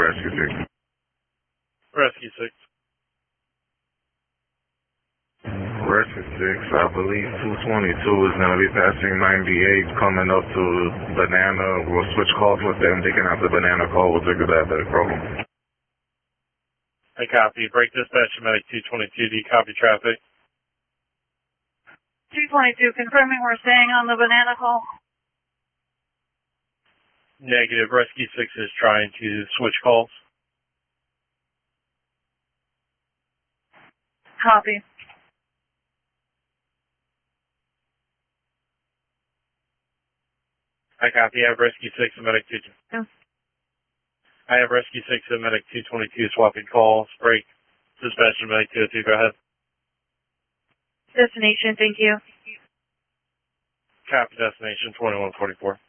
Rescue 6. Rescue 6. Rescue 6, I believe 222 is going to be passing 98 coming up to Banana. We'll switch calls with them, taking out the Banana call. We'll take that back problem. I copy. Break dispatch to medic 222. Do you copy traffic? 222, confirming we're staying on the Banana call. Negative. Rescue 6 is trying to switch calls. Copy. I copy. I have Rescue 6 and medic 222. I have Rescue 6 and medic 222 swapping calls. Break dispatch to medic 202. Go ahead. Destination, thank you. Copy. Destination 2144.